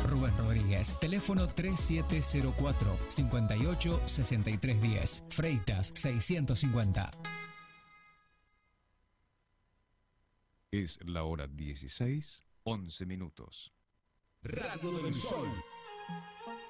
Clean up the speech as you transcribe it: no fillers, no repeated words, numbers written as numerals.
Rubén Rodríguez, teléfono 3704 58 63 10, Freitas 650. Es la hora 16:11. Radio del Sol.